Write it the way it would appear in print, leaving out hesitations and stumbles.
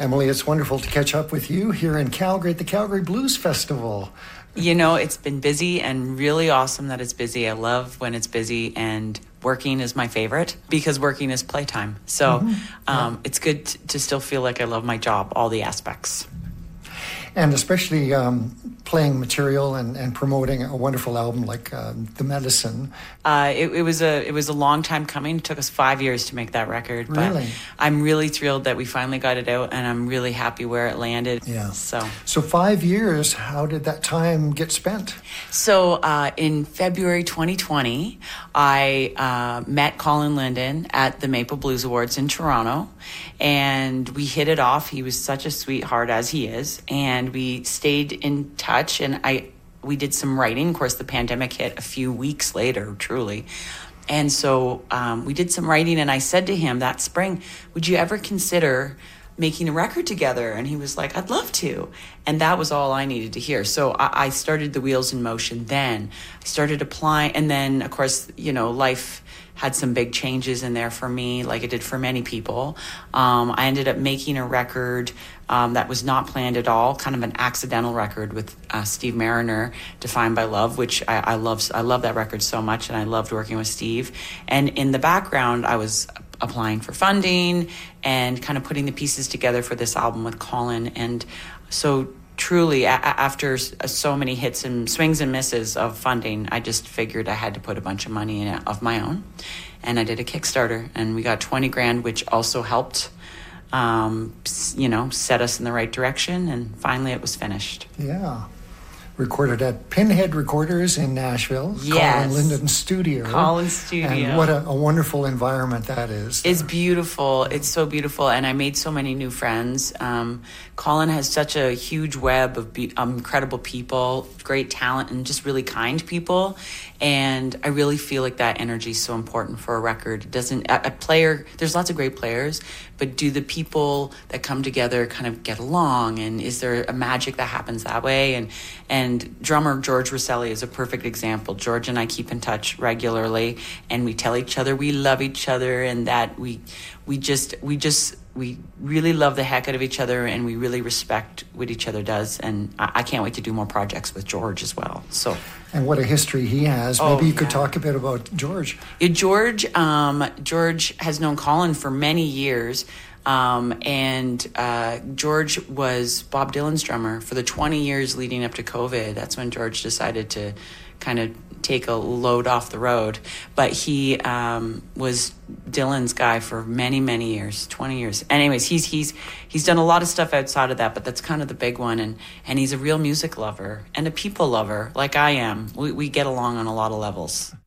Emily, it's wonderful to catch up with you here in Calgary at the Calgary Blues Festival. You know, it's been busy and really awesome that it's busy. I love when it's busy, and working is my favorite because working is playtime. So it's good to still feel like I love my job, all the aspects. And especially playing material and promoting a wonderful album like The Medicine. It was a long time coming. It took us 5 years to make that record. Really? But I'm really thrilled that we finally got it out, and I'm really happy where it landed. Yeah. So 5 years, how did that time get spent? So in February 2020, I met Colin Linden at the Maple Blues Awards in Toronto, and we hit it off. He was such a sweetheart, as he is, and we stayed in touch, and we did some writing. Of course, the pandemic hit a few weeks later, truly. And so we did some writing, and I said to him that spring, would you ever consider making a record together? And he was like, I'd love to. And that was all I needed to hear. So I started the wheels in motion then. I started applying, and then, of course, you know, life had some big changes in there for me, like it did for many people. I ended up making a record that was not planned at all, kind of an accidental record with Steve Mariner, Defined by Love, which I love that record so much, and I loved working with Steve. And in the background, I was applying for funding and kind of putting the pieces together for this album with Colin. And so truly, after so many hits and swings and misses of funding, I just figured I had to put a bunch of money in it of my own. And I did a Kickstarter, and we got 20 grand, which also helped, set us in the right direction. And finally it was finished. Yeah. Recorded at Pinhead Recorders in Nashville. Yes. Colin Linden's studio. Colin's studio. And what a wonderful environment that is. It's beautiful. It's so beautiful. And I made so many new friends. Colin has such a huge web of incredible people, great talent, and just really kind people. And I really feel like that energy is so important for a record. It doesn't, a player, there's lots of great players, but do the people that come together kind of get along? And is there a magic that happens that way? And drummer George Rosselli is a perfect example. George and I keep in touch regularly, and we tell each other we love each other, and that we really love the heck out of each other, and we really respect what each other does. And I can't wait to do more projects with George as well. So. And what a history he has. Maybe you could talk a bit about George. Yeah, George has known Colin for many years. George was Bob Dylan's drummer for the 20 years leading up to COVID. That's when George decided to kind of take a load off the road. But he was Dylan's guy for many, many years, 20 years. Anyways, he's done a lot of stuff outside of that, but that's kind of the big one. And he's a real music lover and a people lover like I am. We get along on a lot of levels.